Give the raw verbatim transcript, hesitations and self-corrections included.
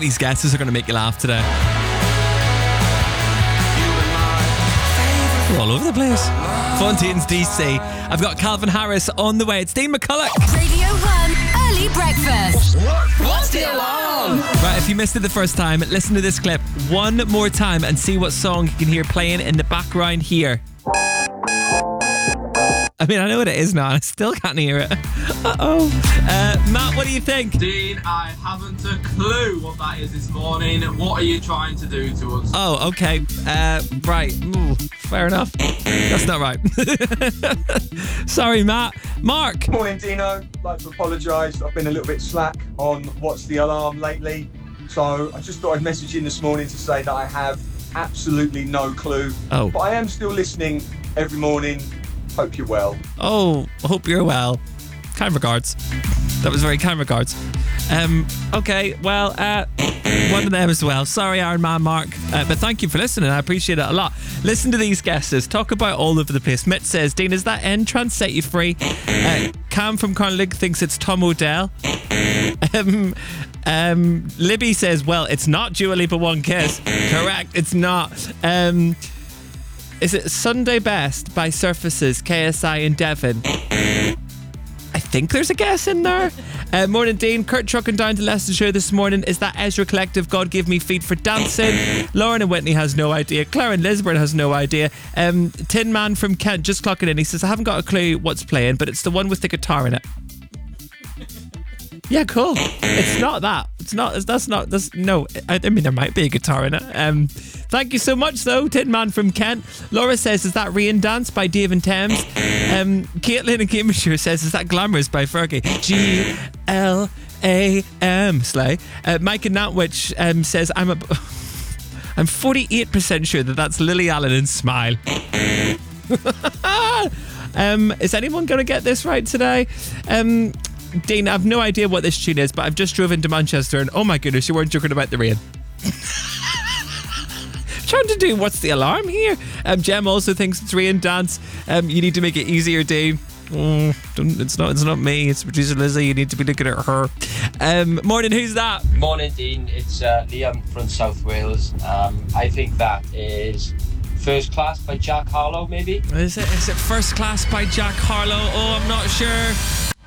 think these guesses are going to make you laugh today. We're all over the place. Fontaines D C. I've got Calvin Harris on the way. It's Dean McCulloch. Radio one, early breakfast. What's the alarm? Right, if you missed it the first time, listen to this clip one more time and see what song you can hear playing in the background here. I mean, I know what it is now, and I still can't hear it. Uh-oh. Uh, Matt, what do you think? Dean, I haven't a clue what that is this morning. What are you trying to do to us? Oh, okay. Uh, right. Ooh, fair enough. That's not right. Sorry, Matt. Mark. Morning, Dino. I'd like to apologise. I've been a little bit slack on What's the Alarm lately. So I just thought I'd message in this morning to say that I have absolutely no clue. Oh. But I am still listening every morning. Hope you're well. Oh, hope you're well. Kind regards. That was very kind regards. Um, okay, well, uh, one of them as well. Sorry, Iron Man Mark. Uh, but thank you for listening. I appreciate it a lot. Listen to these guesses. Talk about all over the place. Mitt says, Dean, is that N-Trans set you free? Uh, Cam from Carnlig thinks it's Tom O'Dell. Um, um, Libby says, well, it's not Dua Lipa One Kiss. Correct, it's not. Um... Is it Sunday Best by Surfaces, K S I and Devon? I think there's a guess in there. Uh, morning, Dean. Kurt trucking down to Leicestershire this morning. Is that Ezra Collective, God Give Me Feet for Dancing? Lauren and Whitney has no idea. Claire and Lisburn has no idea. Um, Tin Man from Kent just clocking in. He says, I haven't got a clue what's playing, but it's the one with the guitar in it. Yeah, cool. It's not that. It's not. That's not. That's no. I, I mean, there might be a guitar in it. Um, thank you so much, though, Tin Man from Kent. Laura says, "Is that Rain Dance by Dave and Thames?" Um, Caitlin and Cambridgeshire says, "Is that Glamorous by Fergie?" G L A M Slay. Uh, Mike in Nantwich um, says, "I'm a." I'm forty-eight percent sure that that's Lily Allen and Smile. um, is anyone going to get this right today? Um. Dean, I have no idea what this tune is, but I've just driven to Manchester and oh my goodness, you weren't joking about the rain. Trying to do What's the Alarm here? Um, Jem also thinks it's Rain Dance. Um, you need to make it easier, Dean. Oh, don't, it's not. It's not me. It's producer Lizzie. You need to be looking at her. Um, morning. Who's that? Morning, Dean. It's uh, Liam from South Wales. Um, I think that is First Class by Jack Harlow, maybe. Is it? Is it First Class by Jack Harlow? Oh, I'm not sure.